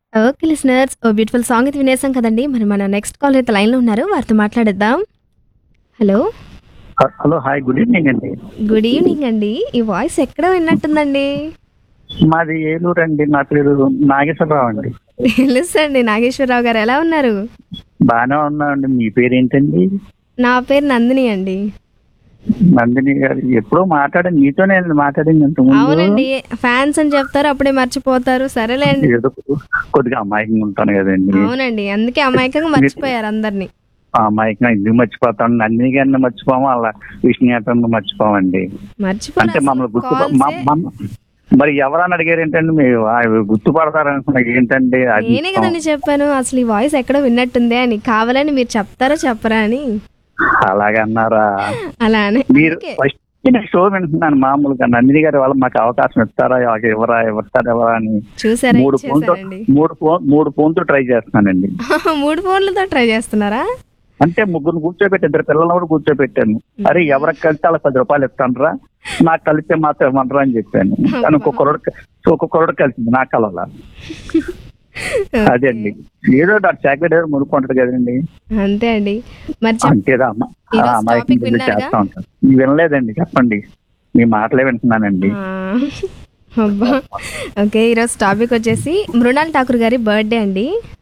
Okay listeners. ఓ beautiful song అయితే వినేసాం కదండీ! మరి మన నెక్స్ట్ కాలర్ అయితే లైన్‌లో ఉన్నారు. వారితో మాట్లాడేద్దాం. Hello. Hello. Hi. Good evening అండి. గుడ్ ఈవెనింగ్ అండి. ఈ వాయిస్ ఎక్కడో విన్నట్టుందండి. మాది ఏలూరు అండి. నా పేరు నాగేశ్వరరావు అండి. తెలుసండి నాగేశ్వరరావు గారు. ఎలా ఉన్నారు? బాగానే ఉన్నామండి. మీ పేరేంటండి? నా పేరు నందిని అండి. నందిని గారు. ఎప్పుడో మాట్లాడాను. మీతోనే మాట్లాడింది ఇంతకుముందు. అవునండి. ఫ్యాన్స్ అని చెప్తారు. అప్పుడే మర్చిపోతారు. సరేలేండి. ఏదో కొద్దిగా అమాయకంగా ఉంటాను కదండి. అవునండి. అందుకే అమాయకంగా మర్చిపోయారు అందరిని. ఆ అమాయకంగా ఎందుకు మర్చిపోతాను? నందిని గారిని మర్చిపోము, అలా విష్ణుయాత్రను మర్చిపోమండి. మర్చిపోరు అంటే అసలు మమ్మల్ని కాల్సే. మరి ఎవరని అడిగారు ఏంటండి? మీరు గుర్తుపడతారనుకున్నా ఏంటండి అది నేనే కదండి చెప్పాను. అసలు ఈ వాయిస్ ఎక్కడో విన్నట్టుందే అని. కావాలని మీరు చెప్తారా చెప్పరా అని. అలాగన్నారా? అలానే. మీరు అందుకే. ఫస్ట్ నేను షో వింటున్నాను మామూలుగా. నందిని గారి వల్ల మాకు అవకాశం ఇస్తారా, ఎవరా అని చూసారా మూడు ఫోన్తో ఇచ్చేసానండి. మూడు ఫోన్తో ట్రై చేస్తున్నానండి. 3 ఫోన్లతో ట్రై చేస్తున్నారా? అంటే ముగ్గురు కూర్చోబెట్టి, ఇద్దరు పిల్లలు కూడా కూర్చోబెట్టాను. అరే ఎవరికి కలిస్తే అలా 10 రూపాయలు ఇస్తానరా, నాకు కలిస్తే మాత్రం ఇవ్వనరా అని చెప్పాను. కానీ ఒక్కొక్కరోడు కలిసింది, నాకు కలవాల. అదే అండి. ఏదో చాక్లెట్ ఏదో మునుక్కుంటది కదండి. అంతే అండి. మరి అంతేదా అమ్మ. ఈరోజు అమ్మాయికి టాపిక్ విన్నారుగా? చేస్తా ఉంటాను. వినలేదండి, చెప్పండి. మీ మాటలే వింటున్నానండి. ఆ, అబ్బా. ఓకే. ఈరోజు టాపిక్ వచ్చేసి మృణాల్ ఠాకూర్ గారి బర్త్డే అండి.